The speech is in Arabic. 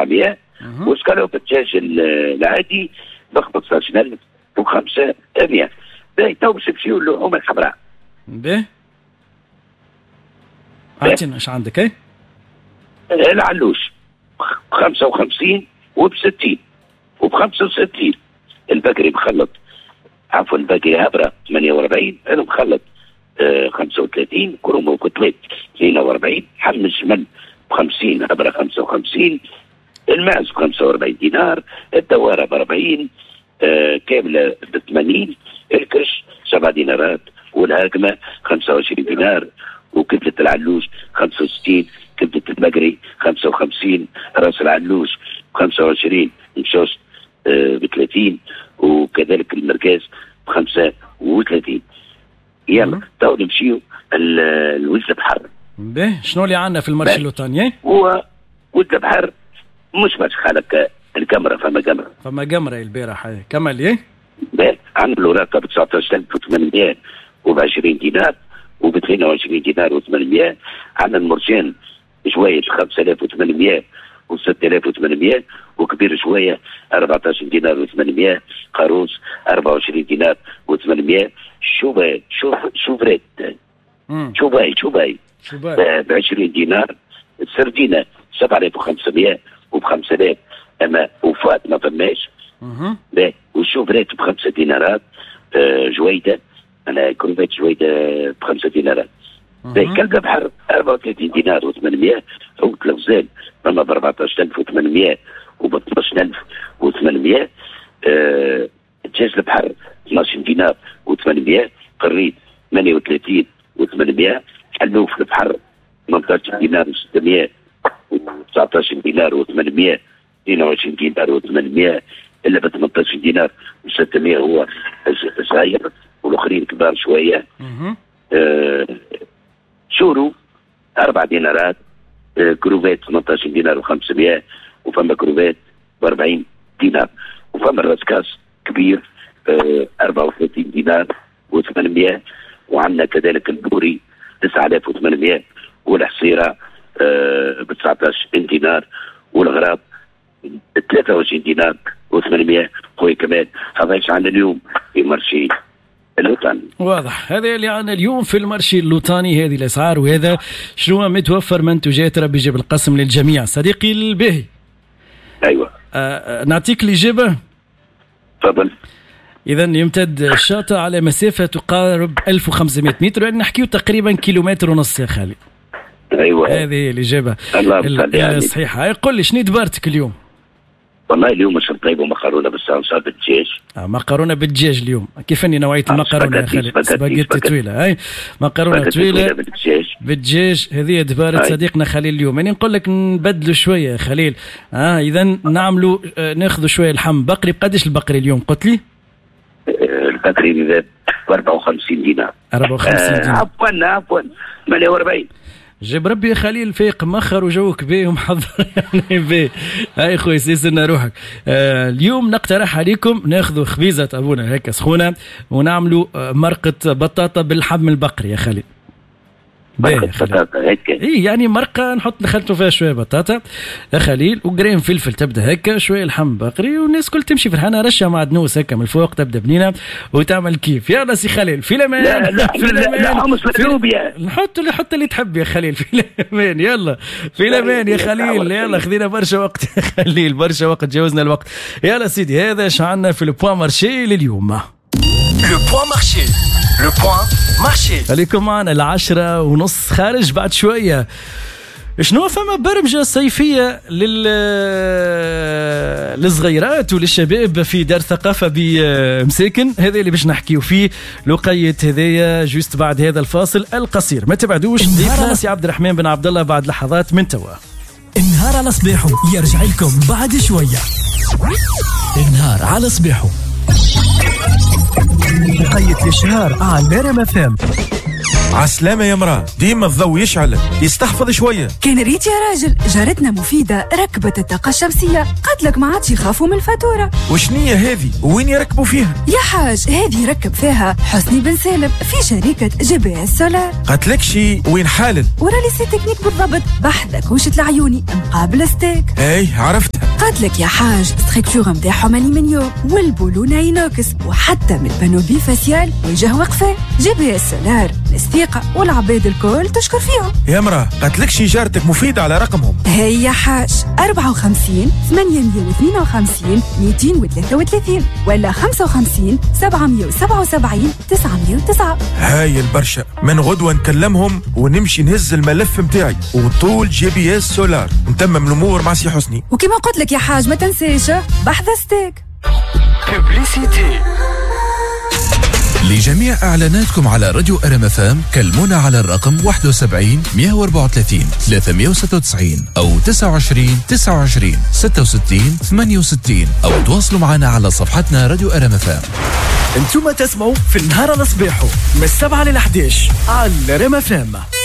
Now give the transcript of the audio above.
1900 وسكالوب الدجاج العادي ب 15500. باهي تو باش نمشيو اللحوم الحمراء. باهي عطينا ايش عندك؟ ايه العلوش ب 55 وب 60 وب 65. البقري مخلط، عفوا البقري هبره 48، انا مخلط 35، كرومه وكتلات 42، حم الجمل ب 50، هبره 55، الماعز ب 45 دينار، الدواره ب 40، كامله ب 80، الكرش 7 دينارات، والهاكمه 25 دينار، وكبده العلوش 65، كبده البقري 55، راس العلوش ب 25، مشوش ب 30، وكذلك المركز ب 35. يلا تو نمشيو الوزة بحر. باهي شنو اللي عندنا في المرشي اللوطاني؟ هو وزة بحر مش باش خالك الكاميرا، فما قمرة البارح كمل ايه؟ باهي عندنا الوراقة ب 19800 وب 20 دينار وب 22 دينار و800. عندنا المرجان شوية 5800 و 6800، وكبير شوية 14 دينار و800، قاروس 24 دينار و800، شوفريت ب 20 دينار، السردينة 7500 وب 5000، اما وفات ما فماش. والشوفريت ب 5 دينارات، جويدة انا كروفيت جويدة ب 5 دينارات. كلب بحر 34 دينار و800، عود الغزال اما ب 14800 وب 12800. دجاج البحر 12 دينار و800، قريد 38 و800، حلوف البحر 18 دينار و600 و19 دينار و800، 22 دينار و800، الا ب 18 دينار و600 هو صغير والاخرين كبار شويه. شورو 4 دينارات، كروفيت 18 دينار و500، وفما كروفيت ب 40 دينار، وفما الراسكاس كبير 34 دينار و800، وعندنا كذلك البوري 9800، والحصيرة ب 19 دينار، والغراب 23 دينار و800. خويا كمان هذا ايش عندنا اليوم في مرشي اللوطاني. واضح، هذا اللي عندنا اليوم في المرشي اللوطاني، هذه الاسعار وهذا شنو متوفر منتوجات ربي يجيب القسم للجميع. صديقي الباهي ايوه نعطيك الاجابه. تفضل. إذا يمتد الشاطئ على مسافة تقارب 1500 متر، يعني نحكيه تقريبا كيلومتر ونص يا خالي. أيوة هذه الإجابة الصحيحة. قل لي شنو دبارتك اليوم؟ والله اليوم مش طيب ومقارونة بالصلصة بالدجاج. مقارونة بالدجاج اليوم. كيف أني نوعية المقارونة يا خالي؟ سباجيتي طويلة. أي مقارونة طويلة بالدجاج هذه دبارة صديقنا خليل اليوم. يعني نقول لك نبدلوا شوية يا خليل. إذا نعملوا ناخذوا شوية اللحم بقري. بقديش البقري اليوم قلت لي؟ البقري ب 54 دينار. 54 دينار. عفوا 48. جيب ربي يا خليل فيق مخر وجوك بيه ومحضر يعني بيه. هاي خويا سيسرنا روحك. اليوم نقترح عليكم ناخذوا خبيزة أبونا هيك سخونة ونعملوا مرقة بطاطا باللحم البقري يا خليل. بطاطا هيك. إيه يعني مرقة نخلطوا فيها شوية بطاطا يا خليل وقرين فلفل، تبدأ هيك شوية لحم بقري والناس كل تمشي فرحانة، رشة مع دنوس هيك من فوق تبدأ بنينة وتعمل كيف. يلا سي خليل في الأمان. لا حمص مقلوبية. نحط اللي تحب يا خليل في الأمان. يلا في الأمان يا خليل. يلا خذينا برشا وقت يا خليل، برشا وقت جوزنا الوقت. يلا سيدي هذا شعنا في البوان مارشي لليوم. البوان مارشي. البوان مارشي خليكم معنا 10:30 خارج بعد شوية. شنو فما برمجة صيفية للصغيرات وللشباب في دار ثقافة بمساكن، هذا اللي باش نحكيو فيه لقية هذايا جوست بعد هذا الفاصل القصير. ما تبعدوش، ضيفنا سي عبد الرحمن بن عبد الله بعد لحظات من توا. النهار على صباحو يرجع لكم بعد شوية. النهار على صباحو لقية الشهر على ريم FM. عسلامة يا مراه، ديما الضوء يشعل، يستحفظ شوية. كان ريت يا راجل، جارتنا مفيدة ركبت الطاقة الشمسية، قالت لك ما عادش يخافوا من الفاتورة. وشنية هذه؟ وين يركبوا فيها؟ يا حاج هذه يركب فيها حسني بن سالم في شركة GPS سولار. قالت لك شي وين حالل؟ ورا لي سي تكنيك بالضبط، بحثك وشت العيوني مقابل ستيك. اي عرفتها. قالت لك يا حاج ستركتور نتاعهم الومنيوم والبولونه اينوكس، وحتى من البانوبي فاسيال وجه وقفه. GPS سولار الثقة والعباد الكل تشكر فيهم. يا مراه قالت لك شي جارتك مفيدة على رقمهم. هيا حاج 54 852 233 ولا 55 777 909. هاي البرشا، من غدوة نكلمهم ونمشي نهز الملف متاعي وطول GPS سولار نتمم الامور مع سي حسني. وكما قلت لك يا حاج ما تنساش بحث ستيك. ببليسيتي. لجميع إعلاناتكم على راديو RMFM كلمونا على الرقم 71 134 396 أو 29 29 66 68 أو تواصلوا معنا على صفحتنا راديو RMFM. انتم تسمعوا في النهار الصباح من 7 ل 11 على RMFM.